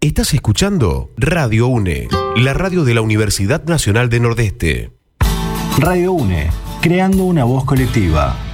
Estás escuchando Radio UNE, la radio de la Universidad Nacional de Nordeste. Radio UNE, creando una voz colectiva.